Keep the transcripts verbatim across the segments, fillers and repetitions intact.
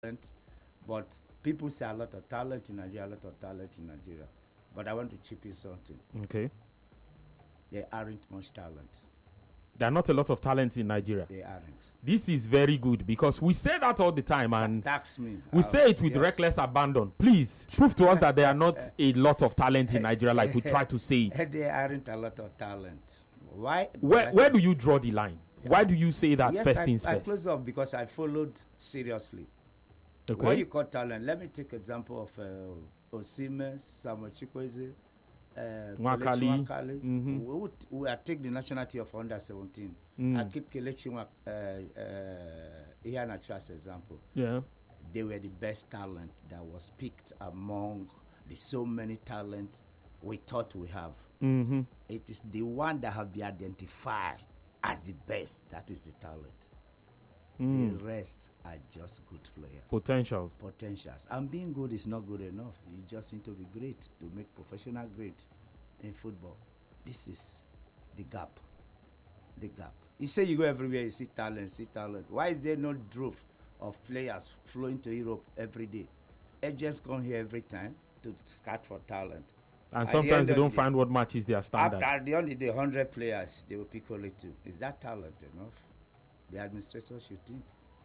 talent, but people say a lot of talent in Nigeria, a lot of talent in Nigeria. But I want to chip in something. Okay. There aren't much talent. There are not a lot of talent in Nigeria. They aren't. This is very good because we say that all the time and Tax me. we Uh, say it with yes. reckless abandon. Please prove to us that there are not a lot of talent in Nigeria like we try to say it. There aren't a lot of talent. Why? Where, Because where I do said- you draw the line? Why do you say that yes, first I, things I first? close off because I followed seriously. Okay. What you call talent? Let me take example of uh, Osimhen, Samuel Chukwueze, uh, Nwakali. Kelechi Nwakali. Mhm. We would we are take the national team of under seventeen. Mm. I keep Kelechi Nwak- uh, uh, Iheanacho as example. Yeah. They were the best talent that was picked among the so many talents we thought we have. Mm-hmm. It is the one that have been identified as the best that is the talent. Mm. The rest are just good players. Potentials. Potentials. And being good is not good enough. You just need to be great to make professional great in football. This is the gap. The gap. You say you go everywhere, you see talent, see talent. Why is there no drove of players flowing to Europe every day? Agents come here every time to scout for talent. And At the sometimes end they of don't the find what matches their standard. After at the end of the one hundred players, they will pick only two. Is that talent enough? The administrator should think.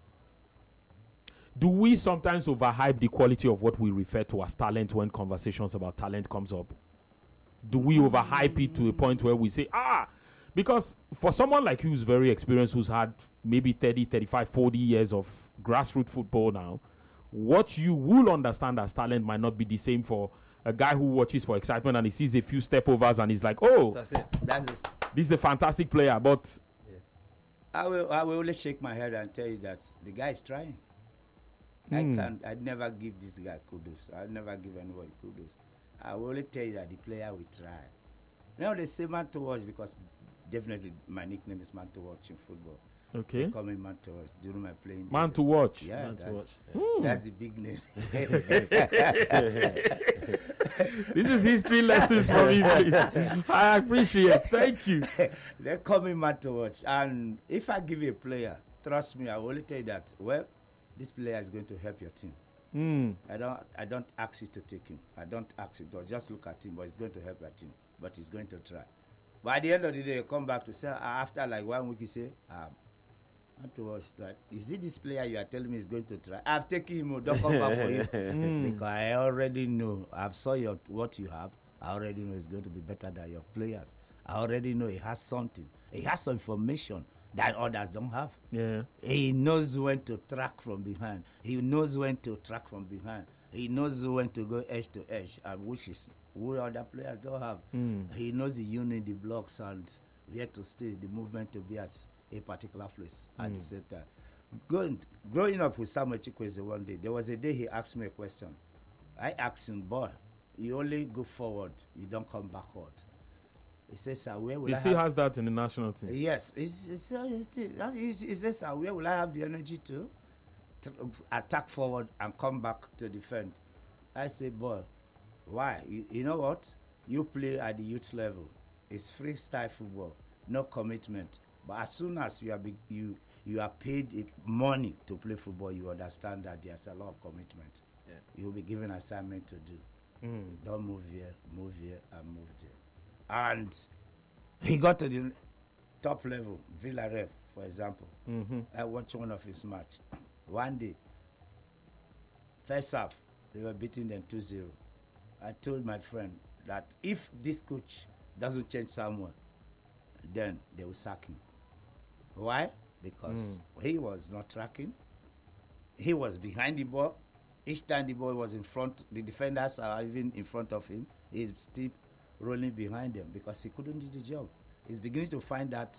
Do we sometimes overhype the quality of what we refer to as talent when conversations about talent comes up? Do we overhype it to a point where we say, ah, because for someone like you who's very experienced, who's had maybe thirty, thirty-five, forty years of grassroots football now, what you will understand as talent might not be the same for a guy who watches for excitement and he sees a few step overs and he's like, oh, That's it. That's it. this is a fantastic player, but I will, I will only shake my head and tell you that the guy is trying. Hmm. I can't, I'd never give this guy kudos. I'd never give anybody kudos. I will only tell you that the player will try. Now they say man to watch because definitely my nickname is man to watch in football. okay. They call me man to watch during my playing Man days. to watch. Yeah, Man to that's, watch. Hmm. that's the big name. This is history lessons for me, please. I appreciate. Thank you. They call me man to watch. And if I give you a player, trust me, I will only tell you that, well, this player is going to help your team. Hmm. I don't I don't ask you to take him. I don't ask you to just look at him, but it's going to help your team. But he's going to try. But at the end of the day, you come back to say, uh, after like one week, you say, um, I have to watch that. Is it this player you are telling me is going to try? I've taken him, oh, don't come back for you. Mm. Because I already know, I've saw your, what you have. I already know it's going to be better than your players. I already know he has something. He has some information that others don't have. Yeah. He knows when to track from behind. He knows when to track from behind. He knows when to go edge to edge, and which is what other players don't have. Mm. He knows the unit, the blocks, and where to stay, the movement to be at a particular place at Mm. the same time. Going, growing up with Samuel Chukwueze one day, there was a day he asked me a question. I asked him, boy, you only go forward, you don't come backward. He says, sir, where will He I still have has that in the national team. Yes, it's, it's, uh, it's still, that's, it's, it's just, uh, where will I have the energy to, to attack forward and come back to defend? I say, boy, why? You, you know what? You play at the youth level. It's freestyle football, no commitment. But as soon as you are be, you you are paid it money to play football, you understand that there's a lot of commitment. Yeah. You'll be given assignment to do. Mm. Don't move here, move here, and move there. And he got to the top level, Villarreal, for example. Mm-hmm. I watched one of his match. One day, first half, they were beating them two zero. I told my friend that if this coach doesn't change someone, then they will sack him. Why? Because Mm. he was not tracking. He was behind the ball. Each time the ball was in front, the defenders are even in front of him. He's still rolling behind them because he couldn't do the job. He's beginning to find that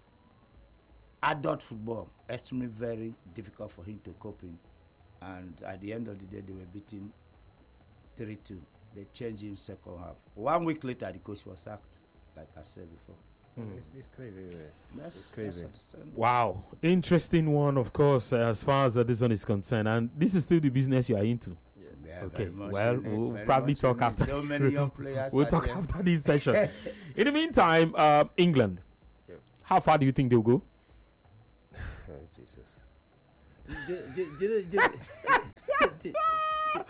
adult football extremely very difficult for him to cope in. And at the end of the day, they were beating three two. They changed him second half. One week later, the coach was sacked, like I said before. Mm. It's, it's crazy, isn't it? That's, It's crazy. That's understandable. Wow. Interesting one, of course, uh, as far as uh, this one is concerned. And this is still the business you are into. Yeah, Okay, very much well, in it, we'll very probably much talk in it. after. So many young players. We'll are talk there. after this session. In the meantime, uh, England. Yeah. How far do you think they'll go? Oh, Jesus. J- j- j- j-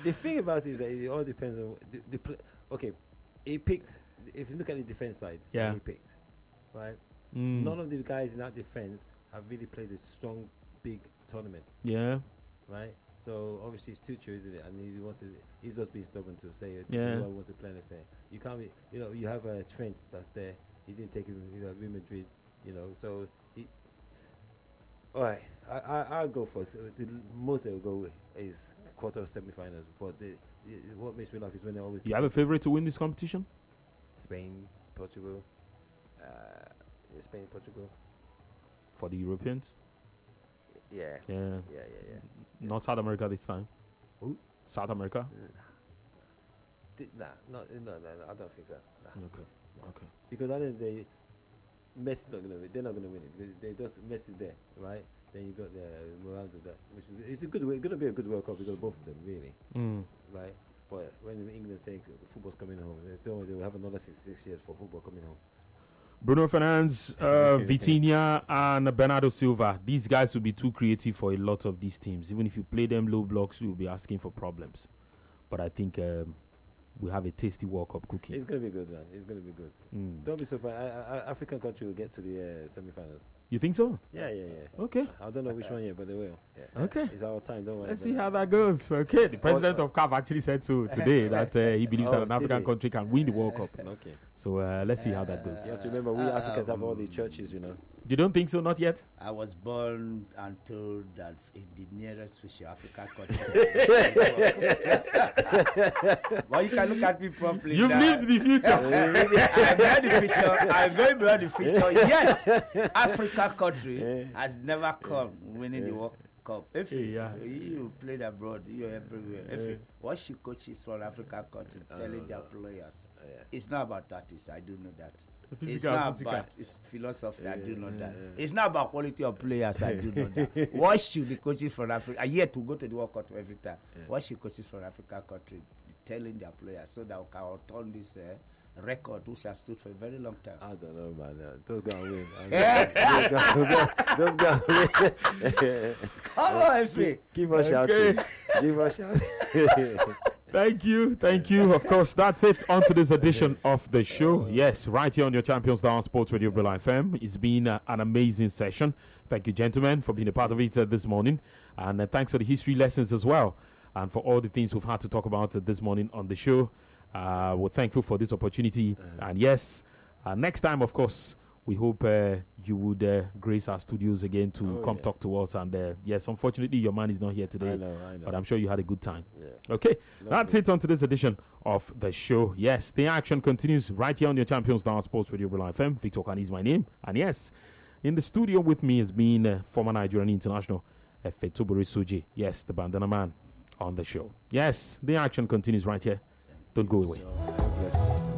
the thing about it is that it all depends on the, the pl- okay. He picked. If you look at the defense side, Yeah. he picked, right? Mm. None of the guys in that defense have really played a strong, big tournament, Yeah. right? So obviously it's Tuchel, isn't it? And he wants to. He's just being stubborn to say it. Yeah. He wants to play anything. You can't be. You know, you have a Trent that's there. He didn't take him. You know, Real Madrid. You know, so he. All right, I I I'll go for so the l- most they'll go with is quarter of semi-finals. But the, the what makes me laugh is when they always You have a favorite to win this competition? Spain, Portugal, uh, yeah, Spain, Portugal. For the Europeans? Yeah, Yeah. yeah, yeah, yeah. Not South America this time. Who? South America? Di- nah, not, no, no, no, I don't think so. Nah. Okay. Okay. Because I think they Messi's not gonna win. They're not gonna win it. They, they just Messi there, right? Then you got the Ronaldo there, which is it's a good. It's gonna be a good World Cup because of both of them, really, Mm. right? But when England say football's coming home, they don't. They'll have another six, six years for football coming home. Bruno Fernandes, uh, Vitinha, and Bernardo Silva. These guys will be too creative for a lot of these teams. Even if you play them low blocks, you'll be asking for problems. But I think um, we have a tasty World Cup cooking. It's gonna be good, man. It's gonna be good. Mm. Don't be surprised. I, I, African country will get to the uh, semi-finals. You think so? Yeah, yeah, yeah. Okay. I don't know which one yet, but they will. Yeah. Okay. It's our time. Don't worry. Let's about see it. how that goes. Okay. The president of C A F actually said so today that uh, he believes that Oh, an did African he? country can win the World Cup. Okay. So uh, let's see how that goes. You have to remember, we Uh, Africans have all the um, churches, you know. You don't think so? Not yet? I was born and told that in the nearest future Africa country. But you can look at me properly. You've now. lived the future. I'm beyond the future. I'm going beyond the future. Yet, Africa country Yeah. has never come winning the World Cup. If you, Yeah. you played abroad, you're everywhere. If Yeah. you watch your coaches from Africa country telling their players, Yeah. it's not about tactics. I do know that. Physical, It's not physical. about it's philosophy. I do know Yeah, that. yeah. It's not about quality of players. I do know that. Watch you the coaches from Africa. I yet to go to the World Cup every time. Yeah. Watch the coaches from Africa country telling their players so that we can turn this uh, record which has stood for a very long time. I don't know, man. Uh, Those go and win. Those go- Those go and win. Come on, F A. Give us Okay. shouting. Give us shouting. Thank you, thank you. Of course, that's it on to this edition of the show. Yes, right here on your Champions Down Sports Radio Bella F M. It's been uh, an amazing session. Thank you, gentlemen, for being a part of it uh, this morning. And uh, thanks for the history lessons as well. And for all the things we've had to talk about uh, this morning on the show. Uh, we're thankful for this opportunity. And yes, uh, next time, of course, we hope uh, you would uh, grace our studios again to Oh, come yeah. talk to us. And uh, yes, unfortunately, your man is not here today. I know, I know. But I'm sure you had a good time. Yeah. Okay, that's Lovely. it on today's edition of the show. Yes, the action continues right here on your Champions Down Sports Radio Bella F M. Victor Khan is my name. And yes, in the studio with me has been uh, former Nigerian international Efe Tobore Suji. Yes, the bandana man on the show. Yes, the action continues right here. Don't go away. So,